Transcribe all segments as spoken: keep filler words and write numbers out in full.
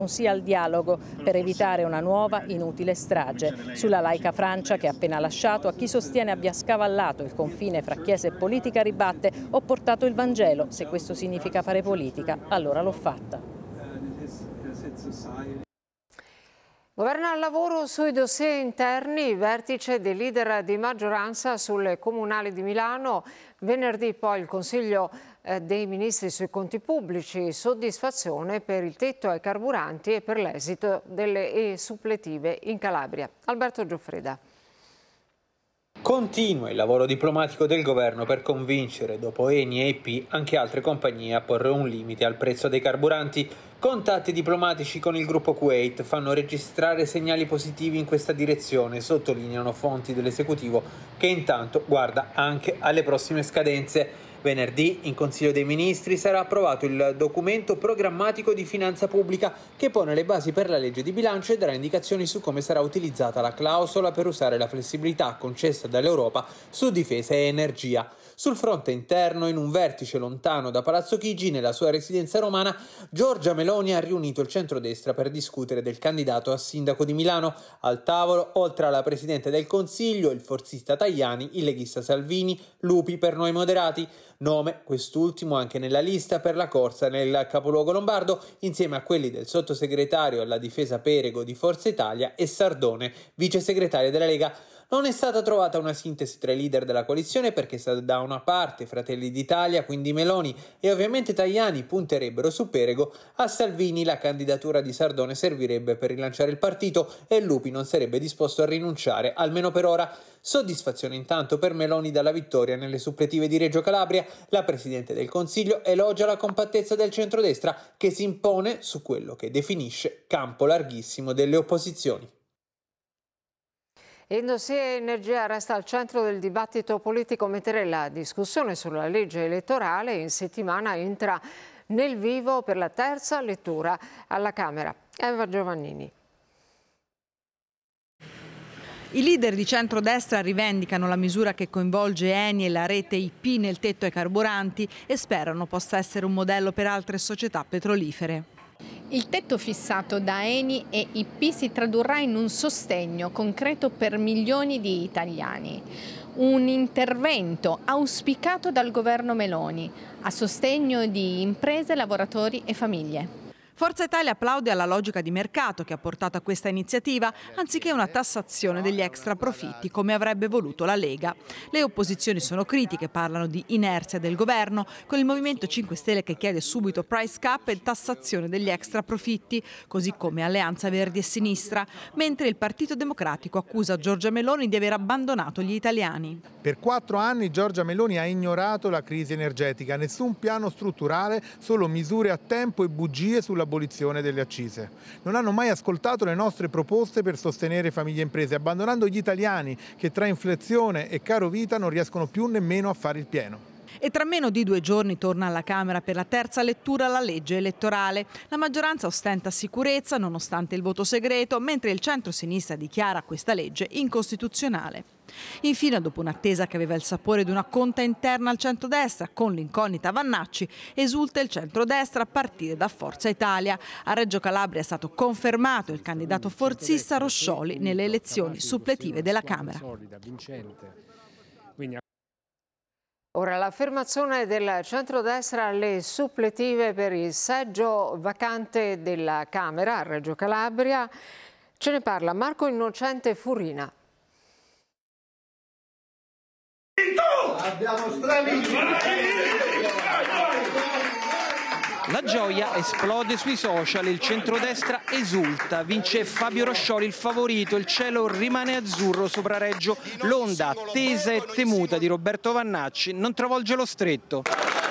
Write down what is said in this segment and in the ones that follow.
sia al dialogo per evitare una nuova inutile strage. Sulla laica Francia, che ha appena lasciato, a chi sostiene abbia scavallato il confine fra chiesa e politica ribatte: ho portato il Vangelo, se questo significa fare politica, allora l'ho fatta. Governo al lavoro sui dossier interni, vertice dei leader di maggioranza sulle comunali di Milano. Venerdì poi il Consiglio eh, dei Ministri sui conti pubblici, soddisfazione per il tetto ai carburanti e per l'esito delle suppletive in Calabria. Alberto Gioffrida. Continua il lavoro diplomatico del governo per convincere, dopo Eni e E P, anche altre compagnie a porre un limite al prezzo dei carburanti. Contatti diplomatici con il gruppo Kuwait fanno registrare segnali positivi in questa direzione, sottolineano fonti dell'esecutivo, che intanto guarda anche alle prossime scadenze. Venerdì in Consiglio dei Ministri sarà approvato il documento programmatico di finanza pubblica che pone le basi per la legge di bilancio e darà indicazioni su come sarà utilizzata la clausola per usare la flessibilità concessa dall'Europa su difesa e energia. Sul fronte interno, in un vertice lontano da Palazzo Chigi, nella sua residenza romana, Giorgia Meloni ha riunito il centrodestra per discutere del candidato a sindaco di Milano. Al tavolo, oltre alla Presidente del Consiglio, il forzista Tajani, il leghista Salvini, Lupi per Noi Moderati. Nome, quest'ultimo, anche nella lista per la corsa nel capoluogo lombardo, insieme a quelli del sottosegretario alla difesa Perego di Forza Italia e Sardone, vice segretario della Lega. Non è stata trovata una sintesi tra i leader della coalizione perché da una parte Fratelli d'Italia, quindi Meloni, e ovviamente Tajani punterebbero su Perego. A Salvini la candidatura di Sardone servirebbe per rilanciare il partito e Lupi non sarebbe disposto a rinunciare, almeno per ora. Soddisfazione intanto per Meloni dalla vittoria nelle suppletive di Reggio Calabria. La Presidente del Consiglio elogia la compattezza del centrodestra che si impone su quello che definisce campo larghissimo delle opposizioni. Il dossier energia resta al centro del dibattito politico, mentre la discussione sulla legge elettorale in settimana entra nel vivo per la terza lettura alla Camera. Eva Giovannini. I leader di centrodestra rivendicano la misura che coinvolge Eni e la rete I P nel tetto ai carburanti e sperano possa essere un modello per altre società petrolifere. Il tetto fissato da Eni e I P si tradurrà in un sostegno concreto per milioni di italiani. Un intervento auspicato dal governo Meloni a sostegno di imprese, lavoratori e famiglie. Forza Italia applaude alla logica di mercato che ha portato a questa iniziativa, anziché una tassazione degli extra profitti come avrebbe voluto la Lega. Le opposizioni sono critiche, parlano di inerzia del governo, con il Movimento cinque Stelle che chiede subito price cap e tassazione degli extra profitti, così come Alleanza Verdi e Sinistra, mentre il Partito Democratico accusa Giorgia Meloni di aver abbandonato gli italiani. Per quattro anni Giorgia Meloni ha ignorato la crisi energetica, nessun piano strutturale, solo misure a tempo e bugie sulla abolizione delle accise. Non hanno mai ascoltato le nostre proposte per sostenere famiglie e imprese, abbandonando gli italiani che tra inflazione e caro vita non riescono più nemmeno a fare il pieno. E tra meno di due giorni torna alla Camera per la terza lettura la legge elettorale. La maggioranza ostenta sicurezza nonostante il voto segreto, mentre il centro-sinistra dichiara questa legge incostituzionale. Infine, dopo un'attesa che aveva il sapore di una conta interna al centrodestra, con l'incognita Vannacci, esulta il centrodestra a partire da Forza Italia. A Reggio Calabria è stato confermato il candidato forzista Roscioli nelle elezioni suppletive della Camera. Ora l'affermazione del centrodestra alle suppletive per il seggio vacante della Camera a Reggio Calabria. Ce ne parla Marco Innocente Furina. Abbiamo stravinto! La gioia esplode sui social, il centrodestra esulta, vince Fabio Roscioli il favorito, il cielo rimane azzurro sopra Reggio, l'onda attesa e temuta di Roberto Vannacci non travolge lo stretto.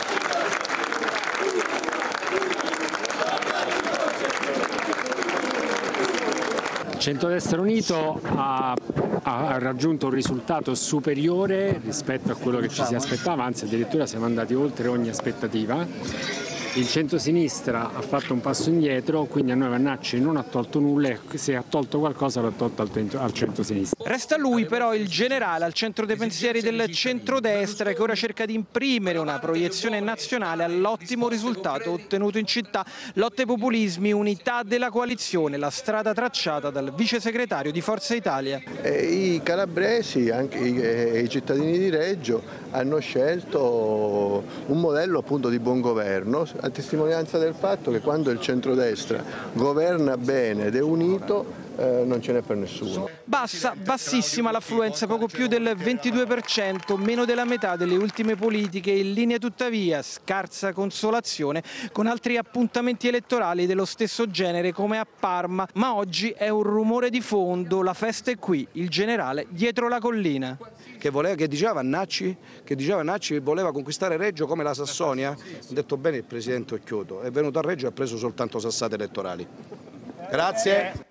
Centrodestra Unito ha, ha raggiunto un risultato superiore rispetto a quello che ci si aspettava, anzi addirittura siamo andati oltre ogni aspettativa. il centrosinistra ha fatto un passo indietro, quindi a noi Vannacci non ha tolto nulla e se ha tolto qualcosa l'ha tolto al centrosinistra. Resta lui però il generale al centro dei pensieri del centrodestra che ora cerca di imprimere una proiezione nazionale all'ottimo risultato ottenuto in città. Lotte ai populismi, unità della coalizione, la strada tracciata dal vice segretario di Forza Italia. E i calabresi, anche i, e i cittadini di Reggio, hanno scelto un modello appunto di buon governo, a testimonianza del fatto che quando il centrodestra governa bene ed è unito eh, non ce n'è per nessuno. Bassa, bassissima l'affluenza, poco più del ventidue per cento, meno della metà delle ultime politiche in linea, tuttavia scarsa consolazione con altri appuntamenti elettorali dello stesso genere come a Parma, ma oggi è un rumore di fondo, la festa è qui, il generale dietro la collina. Che, voleva, che diceva Vannacci, che diceva Vannacci che voleva conquistare Reggio come la Sassonia? Ha detto bene il presidente Occhioto, è venuto a Reggio e ha preso soltanto sassate elettorali. Grazie.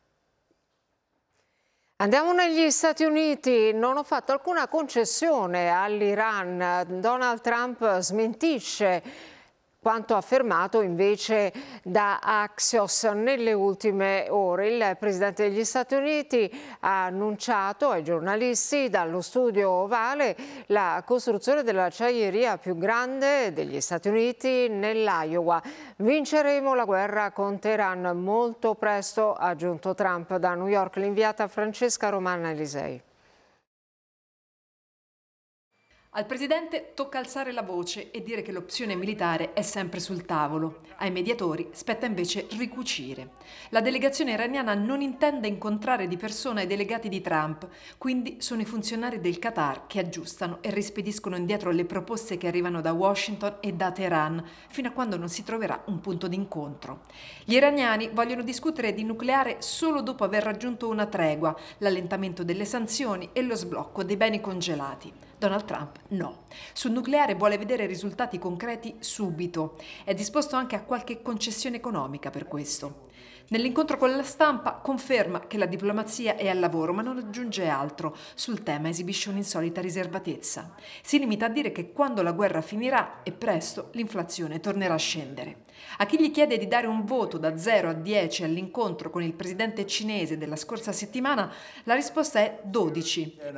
Andiamo negli Stati Uniti, non ho fatto alcuna concessione all'Iran. Donald Trump smentisce quanto affermato invece da Axios nelle ultime ore. Il Presidente degli Stati Uniti ha annunciato ai giornalisti dallo studio ovale la costruzione dell'acciaieria più grande degli Stati Uniti nell'Iowa. Vinceremo la guerra con Teheran molto presto, ha aggiunto Trump. Da New York l'inviata Francesca Romana Elisei. Al presidente tocca alzare la voce e dire che l'opzione militare è sempre sul tavolo. Ai mediatori spetta invece ricucire. La delegazione iraniana non intende incontrare di persona i delegati di Trump, quindi sono i funzionari del Qatar che aggiustano e rispediscono indietro le proposte che arrivano da Washington e da Teheran, fino a quando non si troverà un punto d'incontro. Gli iraniani vogliono discutere di nucleare solo dopo aver raggiunto una tregua, l'allentamento delle sanzioni e lo sblocco dei beni congelati. Donald Trump no. Sul nucleare vuole vedere risultati concreti subito. È disposto anche a qualche concessione economica per questo. Nell'incontro con la stampa conferma che la diplomazia è al lavoro, ma non aggiunge altro. Sul tema esibisce un'insolita riservatezza. Si limita a dire che quando la guerra finirà, e presto, l'inflazione tornerà a scendere. A chi gli chiede di dare un voto da zero a dieci all'incontro con il presidente cinese della scorsa settimana, la risposta è dodici.